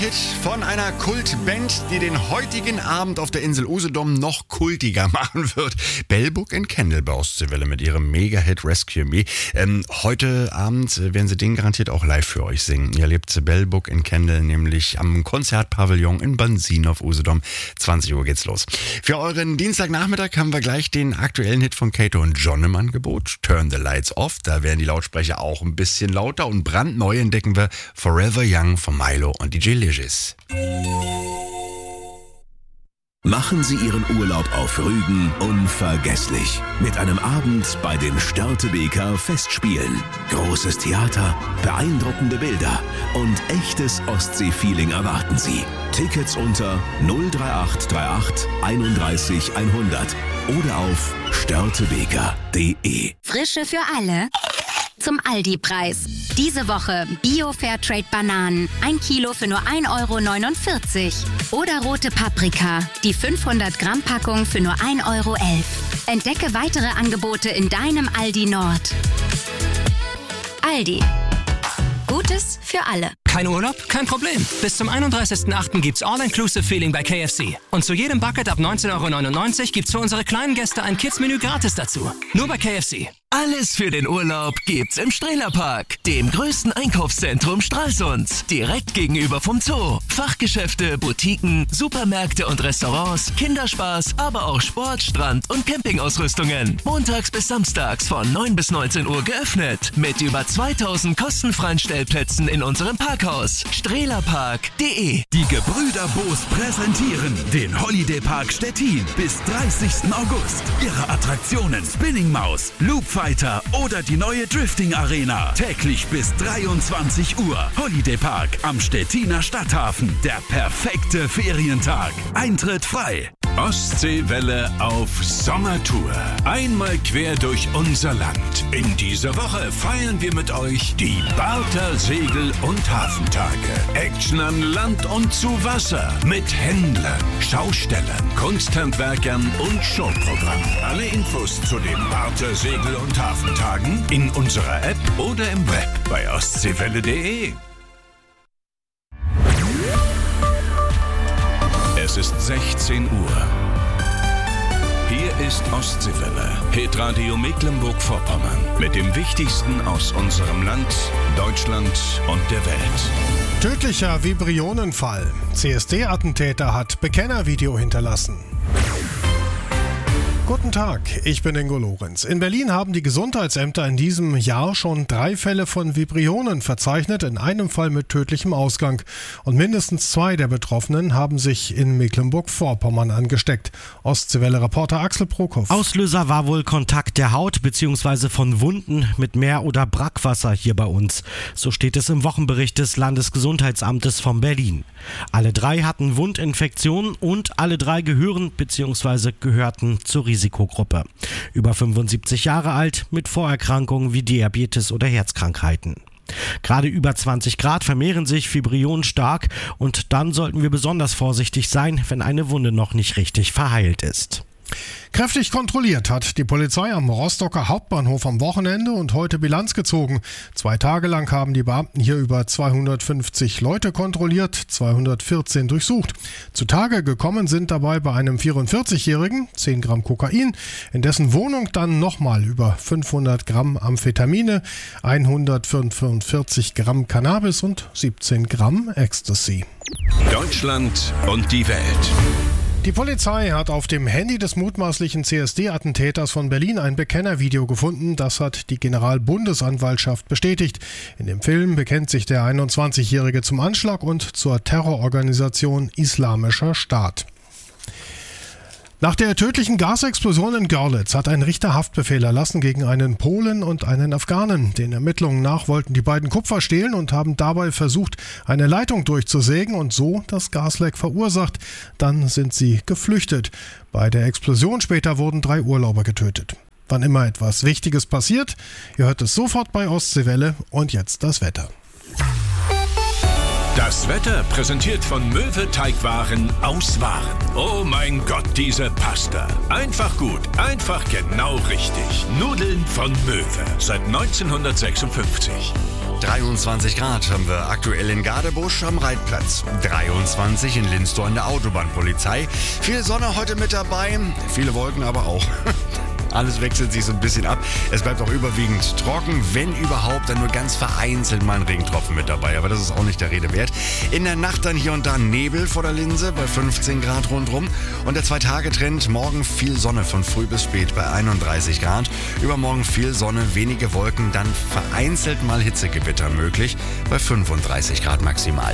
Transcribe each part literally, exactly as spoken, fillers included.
Kulthit von einer Kultband, die den heutigen Abend auf der Insel Usedom noch kultiger machen wird. Bellbook and Candle bei Ostseewelle mit ihrem Mega-Hit Rescue Me. Ähm, heute Abend werden sie den garantiert auch live für euch singen. Ihr erlebt Bellbook and Candle nämlich am Konzertpavillon in Bansin auf Usedom. zwanzig Uhr geht's los. Für euren Dienstagnachmittag haben wir gleich den aktuellen Hit von Kato und John im Angebot. Turn the Lights Off. Da werden die Lautsprecher auch ein bisschen lauter. Und brandneu entdecken wir Forever Young von Milo und D J Ligis. Machen Sie Ihren Urlaub auf Rügen unvergesslich. Mit einem Abend bei den Störtebeker Festspielen. Großes Theater, beeindruckende Bilder und echtes Ostsee-Feeling erwarten Sie. Tickets unter null drei acht drei acht einunddreißig hundert oder auf störtebeker punkt de. Frische für alle. Zum Aldi-Preis. Diese Woche Bio-Fairtrade-Bananen. Ein Kilo für nur ein Euro neunundvierzig. Oder rote Paprika. Die fünfhundert Gramm Packung für nur ein Euro elf. Entdecke weitere Angebote in deinem Aldi Nord. Aldi. Gutes für alle. Kein Urlaub? Kein Problem. Bis zum einunddreißigsten achten gibt's All-Inclusive-Feeling bei K F C. Und zu jedem Bucket ab neunzehn Euro neunundneunzig gibt's für unsere kleinen Gäste ein Kids-Menü gratis dazu. Nur bei K F C. Alles für den Urlaub gibt's im Strehlerpark, dem größten Einkaufszentrum Stralsunds. Direkt gegenüber vom Zoo. Fachgeschäfte, Boutiquen, Supermärkte und Restaurants, Kinderspaß, aber auch Sport, Strand und Campingausrüstungen. Montags bis samstags von neun bis neunzehn Uhr geöffnet. Mit über zweitausend kostenfreien Stellplätzen in unserem Parkhaus. strehlerpark punkt de. Die Gebrüder Boos präsentieren den Holiday Park Stettin bis dreißigsten August. Ihre Attraktionen Spinning Maus, Loop Fighter oder die neue Drifting Arena. Täglich bis dreiundzwanzig Uhr. Holiday Park am Stettiner Stadthafen. Der perfekte Ferientag. Eintritt frei. Ostseewelle auf Sommertour. Einmal quer durch unser Land. In dieser Woche feiern wir mit euch die Barther Segel- und Hafentage. Action an Land und zu Wasser. Mit Händlern, Schaustellern, Kunsthandwerkern und Showprogramm. Alle Infos zu den Barther Segel- und Hafentagen in unserer App oder im Web bei ostseewelle punkt de. Es ist sechzehn Uhr. Hier ist Ostseewelle, Hitradio Mecklenburg-Vorpommern. Mit dem Wichtigsten aus unserem Land, Deutschland und der Welt. Tödlicher Vibrionenfall. C S D-Attentäter hat Bekennervideo hinterlassen. Guten Tag, ich bin Ingo Lorenz. In Berlin haben die Gesundheitsämter in diesem Jahr schon drei Fälle von Vibrionen verzeichnet, in einem Fall mit tödlichem Ausgang. Und mindestens zwei der Betroffenen haben sich in Mecklenburg-Vorpommern angesteckt. Ostseewelle-Reporter Axel Prokop. Auslöser war wohl Kontakt der Haut bzw. von Wunden mit Meer- oder Brackwasser hier bei uns. So steht es im Wochenbericht des Landesgesundheitsamtes von Berlin. Alle drei hatten Wundinfektionen und alle drei gehören bzw. gehörten zur Risikogruppe. Über fünfundsiebzig Jahre alt, mit Vorerkrankungen wie Diabetes oder Herzkrankheiten. Gerade über zwanzig Grad vermehren sich Vibrionen stark und dann sollten wir besonders vorsichtig sein, wenn eine Wunde noch nicht richtig verheilt ist. Kräftig kontrolliert hat die Polizei am Rostocker Hauptbahnhof am Wochenende und heute Bilanz gezogen. Zwei Tage lang haben die Beamten hier über zweihundertfünfzig Leute kontrolliert, zweihundertvierzehn durchsucht. Zutage gekommen sind dabei bei einem vierundvierzigjährigen zehn Gramm Kokain, in dessen Wohnung dann nochmal über fünfhundert Gramm Amphetamine, hundertfünfundvierzig Gramm Cannabis und siebzehn Gramm Ecstasy. Deutschland und die Welt. Die Polizei hat auf dem Handy des mutmaßlichen C S D-Attentäters von Berlin ein Bekennervideo gefunden. Das hat die Generalbundesanwaltschaft bestätigt. In dem Film bekennt sich der einundzwanzigjährige zum Anschlag und zur Terrororganisation Islamischer Staat. Nach der tödlichen Gasexplosion in Görlitz hat ein Richter Haftbefehl erlassen gegen einen Polen und einen Afghanen. Den Ermittlungen nach wollten die beiden Kupfer stehlen und haben dabei versucht, eine Leitung durchzusägen und so das Gasleck verursacht. Dann sind sie geflüchtet. Bei der Explosion später wurden drei Urlauber getötet. Wann immer etwas Wichtiges passiert, ihr hört es sofort bei Ostseewelle und jetzt das Wetter. Das Wetter präsentiert von Möwe Teigwaren aus Waren. Oh mein Gott, diese Pasta. Einfach gut, einfach genau richtig. Nudeln von Möwe seit neunzehnhundertsechsundfünfzig. dreiundzwanzig Grad haben wir aktuell in Gadebusch am Reitplatz. dreiundzwanzig in Linstow an der Autobahnpolizei. Viel Sonne heute mit dabei, viele Wolken aber auch. Alles wechselt sich so ein bisschen ab. Es bleibt auch überwiegend trocken, wenn überhaupt, dann nur ganz vereinzelt mal ein Regentropfen mit dabei. Aber das ist auch nicht der Rede wert. In der Nacht dann hier und da Nebel vor der Linse bei fünfzehn Grad rundrum. Und der Zwei-Tage-Trend, morgen viel Sonne von früh bis spät bei einunddreißig Grad. Übermorgen viel Sonne, wenige Wolken, dann vereinzelt mal Hitzegewitter möglich bei fünfunddreißig Grad maximal.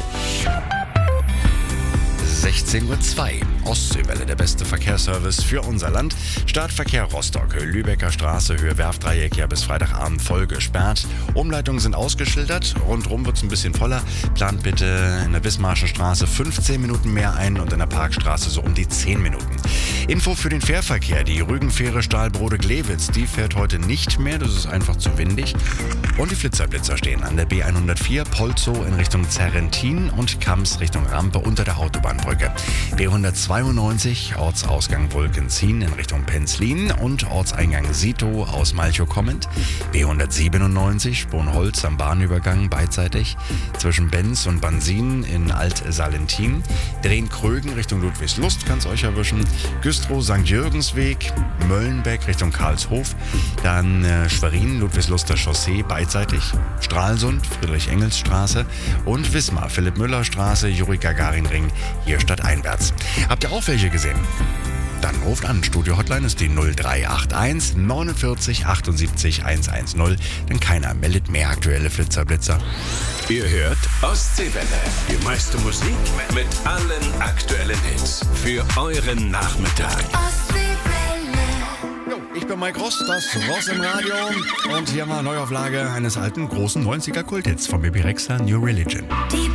sechzehn Uhr zwei. Ostseewelle, der beste Verkehrsservice für unser Land. Startverkehr Rostock, Lübecker Straße, Höhe Werftdreieck, ja bis Freitagabend voll gesperrt. Umleitungen sind ausgeschildert, rundherum wird es ein bisschen voller. Plant bitte in der Bismarschen Straße fünfzehn Minuten mehr ein und in der Parkstraße so um die zehn Minuten. Info für den Fährverkehr, die Rügenfähre Stahlbrode-Glewitz, die fährt heute nicht mehr, das ist einfach zu windig. Und die Flitzerblitzer stehen an der B hundertvier, Polzow in Richtung Zerrentin und Kams Richtung Rampe unter der Autobahnbrücke. B hundertzweiundneunzig, Ortsausgang Wolkenzien in Richtung Penzlin und Ortseingang Sito aus Malchow kommend. B hundertsiebenundneunzig, Sponholz am Bahnübergang beidseitig zwischen Benz und Bansin in Alt-Salentin. Drehen-Krögen Richtung Ludwigslust, kann es euch erwischen. Güstrow, Sankt Jürgensweg, Möllenbeck Richtung Karlshof. Dann äh, Schwerin, Ludwigsluster Chaussee beidseitig. Stralsund, Friedrich-Engels-Straße und Wismar, Philipp-Müller-Straße, Juri-Gagarin-Ring, hier stadteinwärts. Habt ihr auch welche gesehen? Dann ruft an. Studio-Hotline ist die null drei acht eins neunundvierzig achtundsiebzig hundertzehn. Denn keiner meldet mehr aktuelle Flitzerblitzer. Ihr hört Ostseewelle. Die meiste Musik mit allen aktuellen Hits. Für euren Nachmittag. Jo, ich bin Mike Ross, das Ross im Radio. Und hier haben wir eine Neuauflage eines alten, großen neunziger Kulthits von Bibi Rexha, New Religion. Die